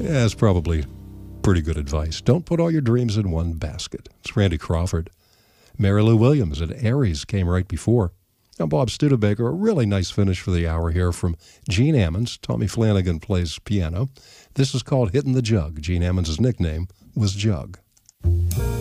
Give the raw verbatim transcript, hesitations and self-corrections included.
Yeah, it's probably pretty good advice. Don't put all your dreams in one basket. It's Randy Crawford. Mary Lou Williams and Aries came right before. I'm Bob Studebaker. A really nice finish for the hour here from Gene Ammons. Tommy Flanagan plays piano. This is called Hitting the Jug. Gene Ammons' nickname was Jug.